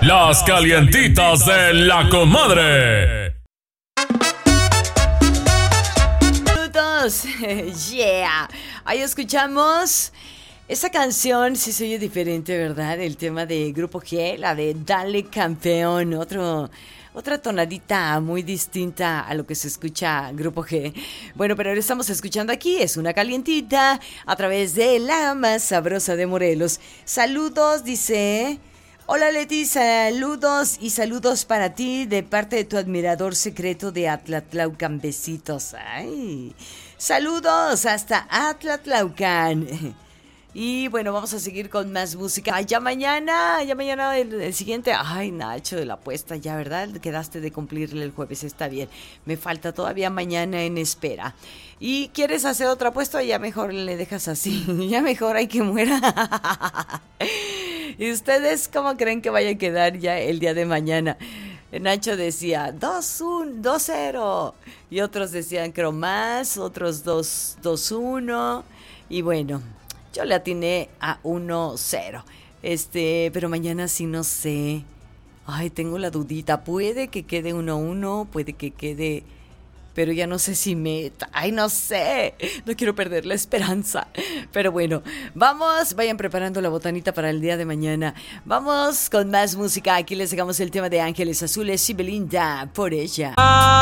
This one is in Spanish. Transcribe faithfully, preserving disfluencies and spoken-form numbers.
Las calientitas de la comadre. Saludos. Yeah. Ahí escuchamos esa canción, sí se oye diferente, ¿verdad? El tema de Grupo G, la de Dale Campeón, otro... Otra tonadita muy distinta a lo que se escucha Grupo G. Bueno, pero ahora estamos escuchando aquí, es una calientita, a través de la más sabrosa de Morelos. Saludos, dice... Hola Leti, saludos y saludos para ti de parte de tu admirador secreto de Atlatlaucan. Besitos. Ay, saludos hasta Atlatlaucan. Y bueno, vamos a seguir con más música. Ay, ya mañana, ya mañana el, el siguiente. Ay, Nacho, de la apuesta, ya, ¿verdad? Quedaste de cumplirle el jueves, está bien. Me falta todavía mañana en espera. ¿Y quieres hacer otra apuesta? Ya mejor le dejas así. Ya mejor hay que muera. ¿Y ustedes cómo creen que vaya a quedar ya el día de mañana? Nacho decía dos uno, dos cero. Y otros decían creo más, otros dos uno. Y bueno... Yo le atiné a uno cero. Este, pero mañana sí no sé. Ay, tengo la dudita. Puede que quede uno uno, puede que quede... Pero ya no sé si meta. Ay, no sé. No quiero perder la esperanza. Pero bueno, vamos. Vayan preparando la botanita para el día de mañana. Vamos con más música. Aquí les dejamos el tema de Ángeles Azules y Belinda por ella.